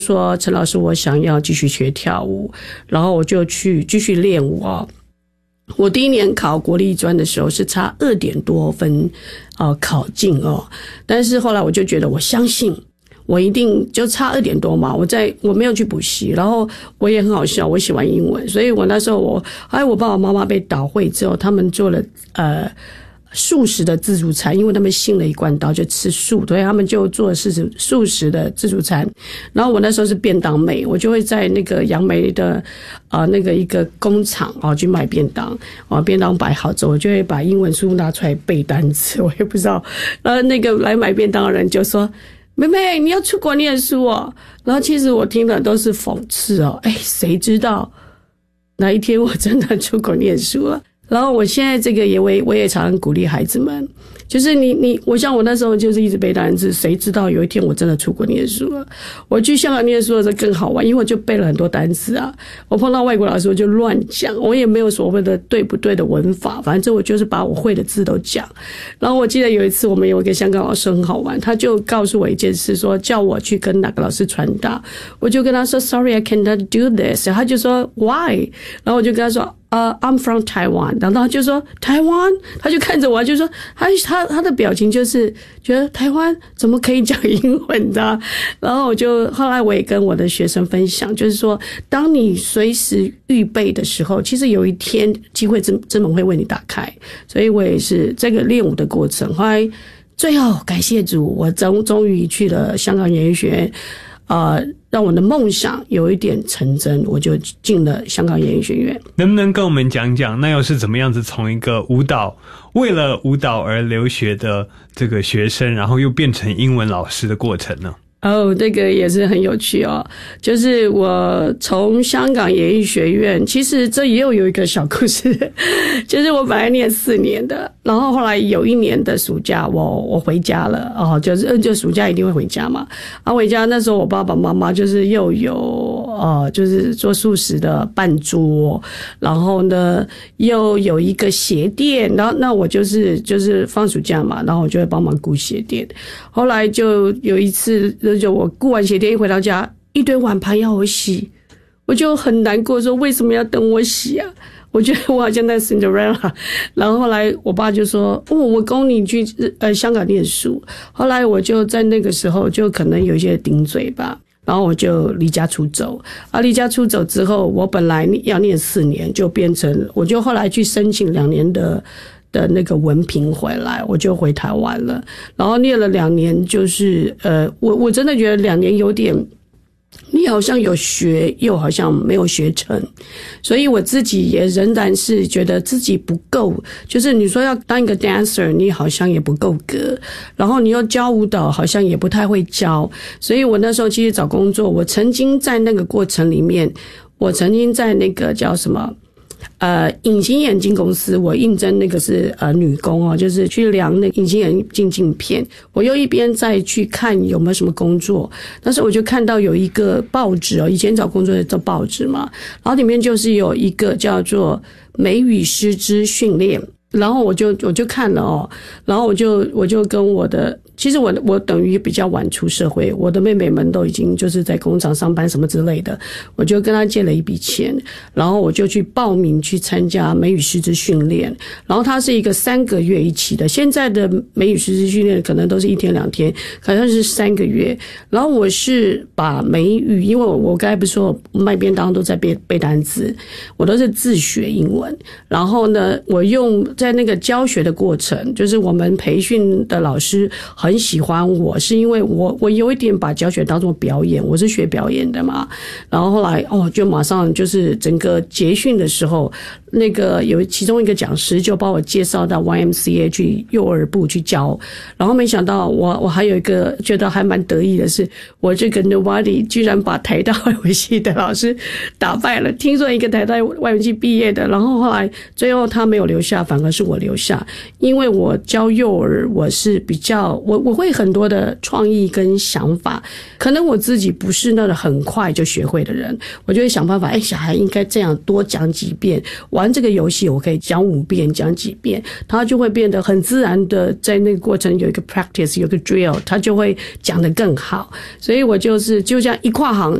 说陈老师我想要继续学跳舞，然后我就去继续练舞哦。我第一年考国立专的时候是差2点多分考进哦，但是后来我就觉得我相信我一定就差2点多嘛，我没有去补习，然后我也很好笑，我喜欢英文，所以我那时候我爸爸妈妈被导会之后，他们做了素食的自助餐，因为他们信了一贯道就吃素，所以他们就做素食的自助餐。然后我那时候是便当妹，我就会在那个杨梅的那个一个工厂去买便当，便当摆好之后，我就会把英文书拿出来背单词，我也不知道。然后那个来买便当的人就说：“妹妹，你要出国念书哦。”然后其实我听的都是讽刺哦，谁知道哪一天我真的出国念书了。然后我现在这个我也常常鼓励孩子们，就是我像我那时候就是一直背单词，谁知道有一天我真的出国念书了。我去香港念书的时候更好玩，因为我就背了很多单词啊。我碰到外国老师我就乱讲，我也没有所谓的对不对的文法，反正我就是把我会的字都讲。然后我记得有一次我们有一个香港老师很好玩，他就告诉我一件事，说叫我去跟哪个老师传达，我就跟他说 Sorry I cannot do this， 他就说 Why， 然后我就跟他说I'm from Taiwan， 然后他就说台湾，他就看着我，就说他的表情就是觉得台湾怎么可以讲英文的，然后后来我也跟我的学生分享，就是说当你随时预备的时候，其实有一天机会之门会为你打开，所以我也是这个练舞的过程。后来最后感谢主，我终于去了香港演艺学院，让我的梦想有一点成真，我就进了香港演艺学院。 能不能跟我们讲讲，那又是怎么样子从一个为了舞蹈而留学的这个学生，然后又变成英文老师的过程呢？ 这个也是很有趣哦。就是我从香港演艺学院，其实这也有一个小故事，就是我本来念4年的，然后后来有1年的暑假我回家了就暑假一定会回家嘛。回家那时候我爸爸妈妈就是又有就是做素食的办桌，然后呢又有一个鞋店，然后那我就是放暑假嘛，然后我就会帮忙顾鞋店。后来就有一次就我顾完鞋店一回到家，一堆碗盘要我洗，我就很难过，说为什么要等我洗啊？我觉得我好像在 Cinderella。 然后后来我爸就说我供你去香港念书。后来我就在那个时候就可能有一些顶嘴吧，然后我就离家出走。离家出走之后，我本来要念4年，就变成我就后来去申请2年的那个文凭回来，我就回台湾了。然后念了2年，就是我真的觉得2年有点，你好像有学，又好像没有学成，所以我自己也仍然是觉得自己不够。就是你说要当一个 dancer， 你好像也不够格，然后你又教舞蹈，好像也不太会教。所以我那时候其实找工作，我曾经在那个过程里面，我曾经在那个叫什么隐形眼镜公司，我应征那个是女工就是去量那个隐形眼镜镜片。我又一边再去看有没有什么工作，但是我就看到有一个报纸以前找工作的报纸嘛，然后里面就是有一个叫做美语师资训练，然后我就看了然后我就跟我的，其实我等于比较晚出社会，我的妹妹们都已经就是在工厂上班什么之类的，我就跟她借了一笔钱，然后我就去报名去参加美语师资训练。然后它是一个3个月一期的，现在的美语师资训练可能都是1天2天，好像是3个月。然后我是把美语，因为我刚才不是说卖便当都在背单词，我都是自学英文。然后呢，我用在那个教学的过程，就是我们培训的老师很喜欢我，是因为我有一点把教学当作表演，我是学表演的嘛。然后后来就马上就是整个结训的时候，那个有其中一个讲师就把我介绍到 YMCA 去幼儿部去教。然后没想到我还有一个觉得还蛮得意的是，我这个 Nobody 居然把台大外文系的老师打败了。听说一个台大外文系毕业的，然后后来最后他没有留下，反而是我留下。因为我教幼儿，我是比较我我会很多的创意跟想法，可能我自己不是那个很快就学会的人，我就会想办法，小孩应该这样多讲几遍，玩这个游戏我可以讲5遍讲几遍，他就会变得很自然的在那个过程有一个 practice 有一个 drill， 他就会讲得更好。所以我就这样一跨行